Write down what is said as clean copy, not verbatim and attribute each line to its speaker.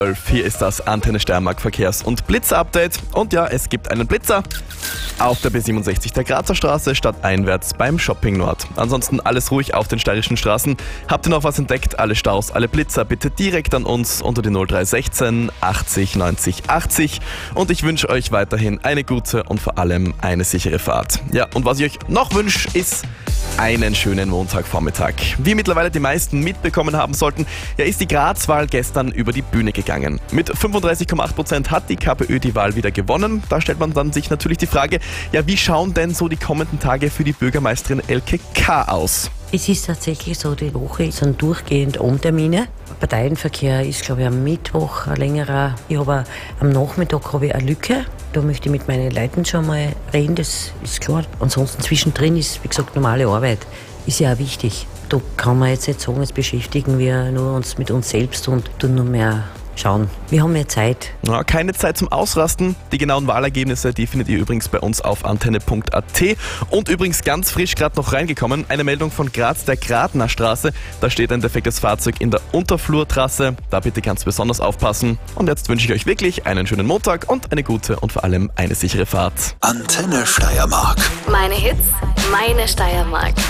Speaker 1: Hier ist das Antenne Steiermark Verkehrs- und Blitzer-Update. Und ja, es gibt einen Blitzer auf der B67 der Grazer Straße stadteinwärts beim Shopping Nord. Ansonsten alles ruhig auf den steirischen Straßen. Habt ihr noch was entdeckt? Alle Staus, alle Blitzer bitte direkt an uns unter die 0316 80 90 80. Und ich wünsche euch weiterhin eine gute und vor allem eine sichere Fahrt. Ja, und was ich euch noch wünsche, ist einen schönen Montagvormittag. Wie mittlerweile die meisten mitbekommen haben sollten, ja, ist die Graz-Wahl gestern über die Bühne gegangen. Mit 35,8% hat die KPÖ die Wahl wieder gewonnen. Da stellt man dann sich natürlich die Frage, ja, wie schauen denn so die kommenden Tage für die Bürgermeisterin Elke K. aus?
Speaker 2: Es ist tatsächlich so, die Woche sind durchgehend Umtermine. Parteienverkehr ist, glaube ich, am Mittwoch ein längerer. Am Nachmittag habe ich eine Lücke. Da möchte ich mit meinen Leuten schon mal reden, das ist klar. Ansonsten zwischendrin ist, wie gesagt, normale Arbeit. Ist ja auch wichtig. Da kann man jetzt nicht sagen, jetzt beschäftigen wir nur uns mit uns selbst und tun nur mehr schauen. Wir haben mehr Zeit.
Speaker 1: Ja, keine Zeit zum Ausrasten. Die genauen Wahlergebnisse, die findet ihr übrigens bei uns auf antenne.at. Und übrigens ganz frisch gerade noch reingekommen, eine Meldung von Graz, der Gratner Straße. Da steht ein defektes Fahrzeug in der Unterflurtrasse. Da bitte ganz besonders aufpassen. Und jetzt wünsche ich euch wirklich einen schönen Montag und eine gute und vor allem eine sichere Fahrt.
Speaker 3: Antenne Steiermark.
Speaker 4: Meine Hits, meine Steiermark.